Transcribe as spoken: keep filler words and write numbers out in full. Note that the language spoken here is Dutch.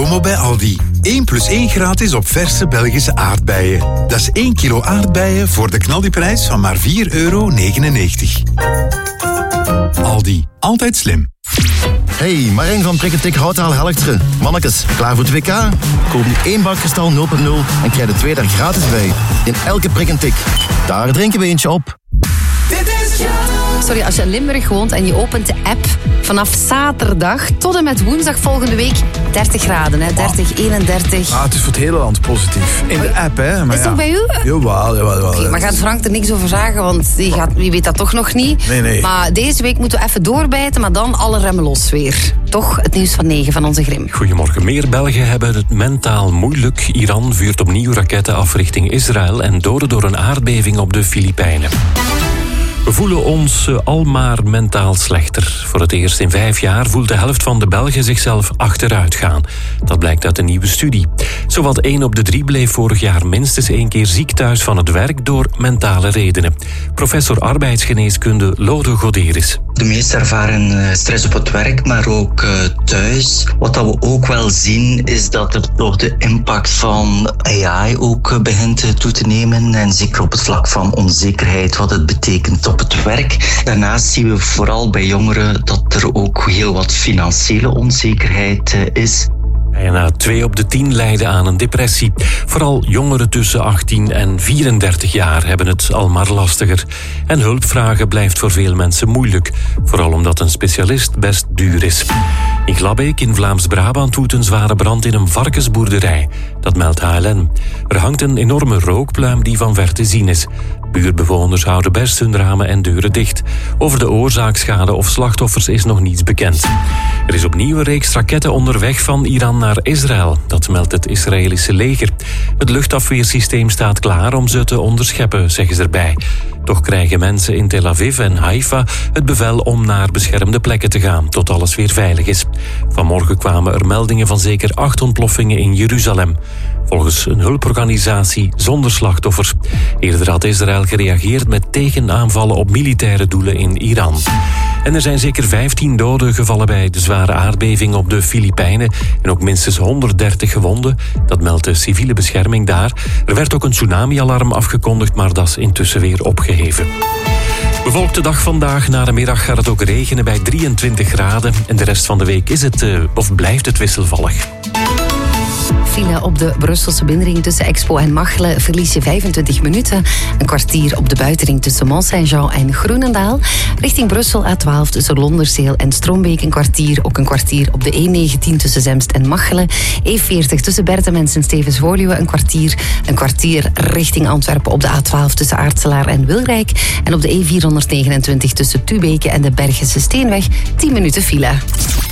promo bij Aldi. één plus één gratis op verse Belgische aardbeien. Dat is één kilo aardbeien voor de knaldiprijs van maar vier euro negenennegentig. Aldi, altijd slim. Hey, Marijn van Prikketik Houtaal Helchteren. Mannekes, klaar voor het W K? Koop nu één bak kristal nul punt nul en krijg de twee daar gratis bij. In elke prik en tik. Daar drinken we eentje op. Sorry, als je in Limburg woont en je opent de app vanaf zaterdag tot en met woensdag volgende week dertig graden, hè? dertig, eenendertig. Ah, het is voor het hele land positief. In de app, hè. Maar is het ja. toch bij u? Jawel, jawel, jawel. Okay, maar gaat Frank er niks over zeggen, want die, gaat, die weet dat toch nog niet. Nee, nee. Maar deze week moeten we even doorbijten, maar dan alle remmen los weer. Toch het nieuws van negen van onze Grim. Goedemorgen. Meer Belgen hebben het mentaal moeilijk. Iran vuurt opnieuw raketten af richting Israël en doden door een aardbeving op de Filipijnen. We voelen ons al maar mentaal slechter. Voor het eerst in vijf jaar voelt de helft van de Belgen zichzelf achteruit gaan. Dat blijkt uit een nieuwe studie. Zowat één op de drie bleef vorig jaar minstens één keer ziek thuis van het werk door mentale redenen. Professor arbeidsgeneeskunde Lode Goderis. De meesten ervaren stress op het werk, maar ook uh, thuis. Wat dat we ook wel zien, is dat er toch de impact van A I ook begint toe te nemen. En zeker op het vlak van onzekerheid, wat het betekent op het werk. Daarnaast zien we vooral bij jongeren dat er ook heel wat financiële onzekerheid uh, is. Bijna twee op de tien lijden aan een depressie. Vooral jongeren tussen achttien en vierendertig jaar hebben het al maar lastiger. En hulp vragen blijft voor veel mensen moeilijk. Vooral omdat een specialist best duur is. In Glabbeek in Vlaams-Brabant woedt een zware brand in een varkensboerderij. Dat meldt H L N. Er hangt een enorme rookpluim die van ver te zien is. Buurbewoners houden best hun ramen en deuren dicht. Over de oorzaak, schade of slachtoffers is nog niets bekend. Er is opnieuw een reeks raketten onderweg van Iran naar Israël. Dat meldt het Israëlische leger. Het luchtafweersysteem staat klaar om ze te onderscheppen, zeggen ze erbij. Toch krijgen mensen in Tel Aviv en Haifa het bevel om naar beschermde plekken te gaan, tot alles weer veilig is. Vanmorgen kwamen er meldingen van zeker acht ontploffingen in Jeruzalem. Volgens een hulporganisatie zonder slachtoffers. Eerder had Israël gereageerd met tegenaanvallen op militaire doelen in Iran. En er zijn zeker vijftien doden gevallen bij de zware aardbeving op de Filipijnen. En ook minstens honderddertig gewonden. Dat meldt de civiele bescherming daar. Er werd ook een tsunami-alarm afgekondigd, maar dat is intussen weer opgeheven. Bewolkte dag vandaag. Na de middag gaat het ook regenen bij drieëntwintig graden. En de rest van de week is het, uh, of blijft het wisselvallig. File op de Brusselse binnenring tussen Expo en Machelen verlies je vijfentwintig minuten. Een kwartier op de buitenring tussen Mont-Saint-Jean en Groenendaal. Richting Brussel A twaalf tussen Londerzeel en Strombeek een kwartier. Ook een kwartier op de E negentien tussen Zemst en Machelen. E veertig tussen Bertemens en Stevens-Woluwe een kwartier. Een kwartier richting Antwerpen op de A twaalf tussen Aartselaar en Wilrijk. En op de E vierhonderdnegenentwintig tussen Tubeke en de Bergense Steenweg tien minuten file.